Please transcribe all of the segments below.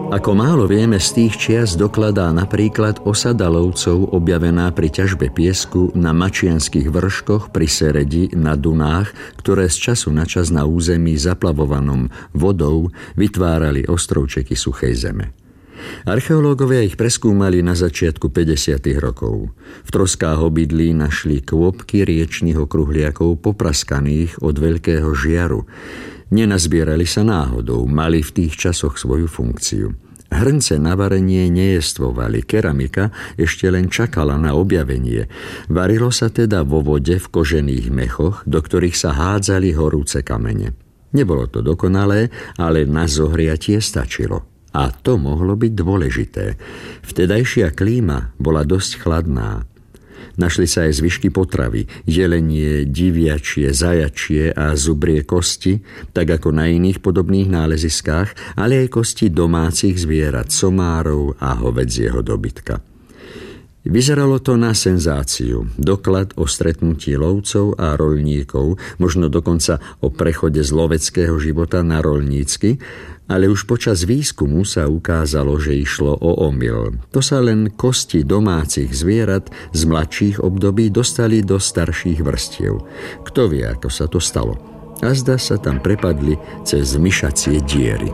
Ako málo vieme z tých čias dokladá napríklad osada lovcov objavená pri ťažbe piesku na mačianskych vrškoch pri Seredi na Dunách, ktoré z času na čas na území zaplavovanom vodou vytvárali ostrovčeky suchej zeme. Archeológovia ich preskúmali na začiatku 50. rokov. V troskách obydlí našli kôpky riečnych okruhliakov popraskaných od veľkého žiaru. Nenazbierali sa náhodou, mali v tých časoch svoju funkciu. Hrnce na varenie nejestvovali, keramika ešte len čakala na objavenie. Varilo sa teda vo vode v kožených mechoch, do ktorých sa hádzali horúce kamene. Nebolo to dokonalé, ale na zohriatie stačilo. A to mohlo byť dôležité. Vtedajšia klíma bola dosť chladná. Našli sa aj zvyšky potravy, jelenie, diviačie, zajačie a zubrie kosti, tak ako na iných podobných náleziskách, ale aj kosti domácich zvierat, somárov a hovedzieho dobytka. Vyzeralo to na senzáciu, doklad o stretnutí lovcov a roľníkov, možno dokonca o prechode z loveckého života na roľnícky, ale už počas výskumu sa ukázalo, že išlo o omyl. To sa len kosti domácich zvierat z mladších období dostali do starších vrstiev. Kto vie, ako sa to stalo? Azda sa tam prepadli cez myšacie diery.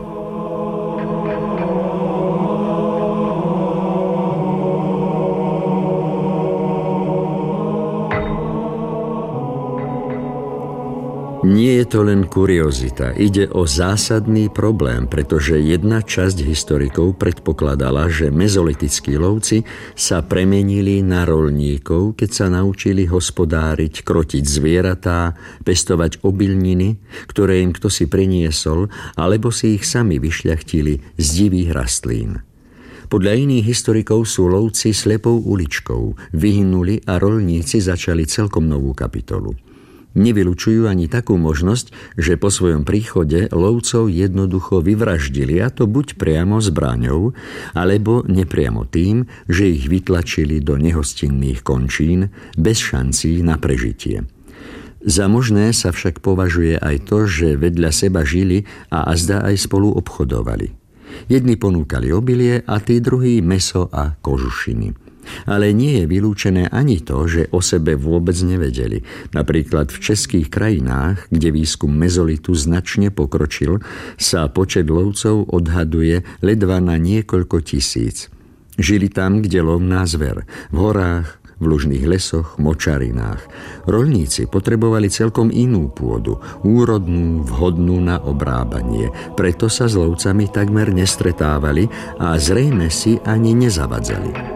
Nie je to len kuriozita, ide o zásadný problém, pretože jedna časť historikov predpokladala, že mezolitickí lovci sa premenili na roľníkov, keď sa naučili hospodáriť, krotiť zvieratá, pestovať obilniny, ktoré im ktosi priniesol, alebo si ich sami vyšľachtili z divých rastlín. Podľa iných historikov sú lovci slepou uličkou, vyhynuli a roľníci začali celkom novú kapitolu. Nevylučujú ani takú možnosť, že po svojom príchode lovcov jednoducho vyvraždili, a to buď priamo zbraňou, alebo nepriamo tým, že ich vytlačili do nehostinných končín bez šancí na prežitie. Za možné sa však považuje aj to, že vedľa seba žili a azda aj spolu obchodovali. Jedni ponúkali obilie a tí druhí mäso a kožušiny. Ale nie je vylúčené ani to, že o sebe vôbec nevedeli. Napríklad v českých krajinách, kde výskum mezolitu značne pokročil, sa počet lovcov odhaduje ledva na niekoľko tisíc. Žili tam, kde lovná zver, v horách, v lužných lesoch, močarinách. Roľníci potrebovali celkom inú pôdu, úrodnú, vhodnú na obrábanie. Preto sa s lovcami takmer nestretávali a zrejme si ani nezavadzali.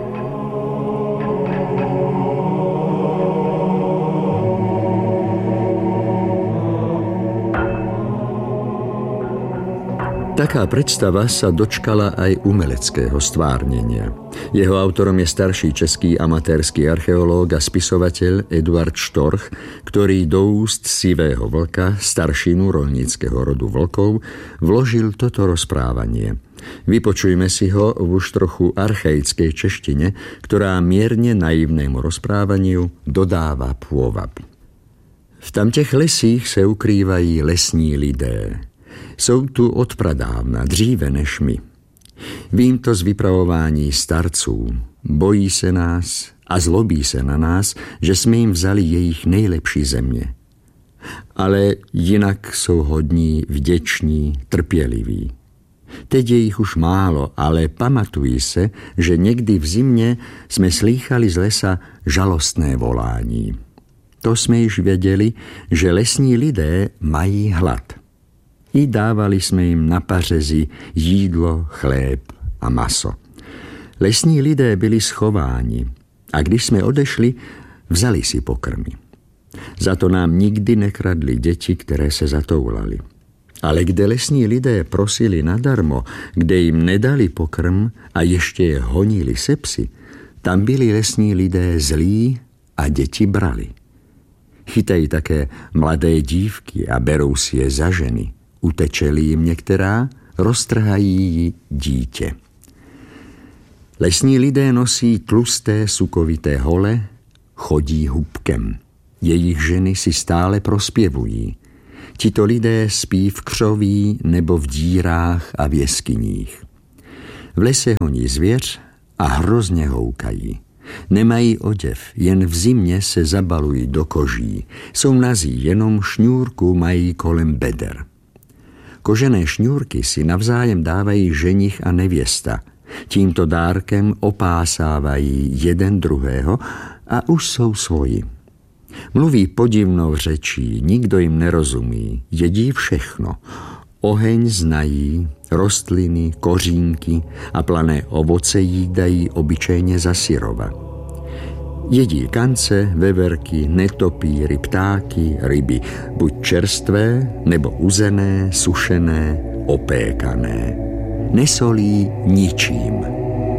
Taká predstava sa dočkala aj umeleckého stvárnenia. Jeho autorom je starší český amatérsky archeológ a spisovateľ Eduard Štorch, ktorý do úst Sivého vlka, staršinu roľníckeho rodu vlkov, vložil toto rozprávanie. Vypočujme si ho v už trochu archaickej češtine, ktorá mierne naivnému rozprávaniu dodáva pôvab. V tamtech lesích se ukrývají lesní lidé. Jsou tu od pradávna, dříve než my. Vím to z vypravování starců. Bojí se nás a zlobí se na nás, že jsme jim vzali jejich nejlepší země. Ale jinak jsou hodní, vděční, trpěliví. Teď je jich už málo, ale pamatují se, že někdy v zimě jsme slýchali z lesa žalostné volání. To jsme již věděli, že lesní lidé mají hlad. I dávali jsme jim na pařezi jídlo, chléb a maso. Lesní lidé byli schováni a když jsme odešli, vzali si pokrmy. Za to nám nikdy nekradli děti, které se zatoulali. Ale kde lesní lidé prosili nadarmo, kde jim nedali pokrm a ještě je honili se psy, tam byli lesní lidé zlí a děti brali. Chytají také mladé dívky a berou si je za ženy. Utečeli jim některá, roztrhají jí dítě. Lesní lidé nosí tlusté sukovité hole, chodí hubkem. Jejich ženy si stále prospěvují. Tito lidé spí v křoví nebo v dírách a v jeskyních. V lese honí zvěř a hrozně houkají. Nemají oděv, jen v zimě se zabalují do koží. Jsou nazí, jenom šňůrku mají kolem beder. Kožené šňůrky si navzájem dávají ženich a nevěsta. Tímto dárkem opásávají jeden druhého a už jsou svoji. Mluví podivnou řečí, nikdo jim nerozumí, jedí všechno. Oheň znají, rostliny, kořínky a plané ovoce jídají obyčejně za syrova. Jedí kance, veverky, netopíry, ptáky, ryby, buď čerstvé, nebo uzené, sušené, opékané. Nesolí ničím.